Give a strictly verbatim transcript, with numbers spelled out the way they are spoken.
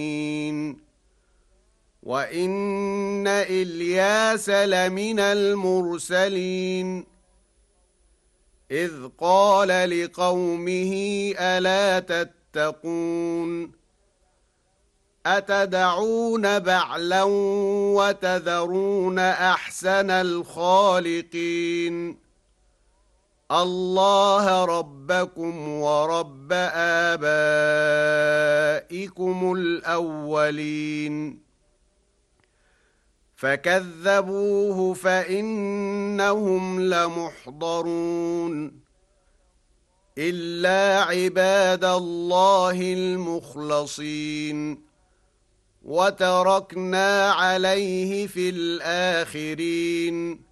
وَإِنَّ إِلْيَاسَ لَمِنَ الْمُرْسَلِينَ إِذْ قَالَ لِقَوْمِهِ أَلَا تَتَّقُونَ أَتَدْعُونَ بَعْلًا وَتَذَرُونَ أَحْسَنَ الْخَالِقِينَ اللَّهَ رَبَّكُمْ وَرَبَّ آبَائِكُمُ الْأَوَّلِينَ فَكَذَّبُوهُ فَإِنَّهُمْ لَمُحْضَرُونَ إِلَّا عِبَادَ اللَّهِ الْمُخْلَصِينَ وَتَرَكْنَا عَلَيْهِ فِي الْآخِرِينَ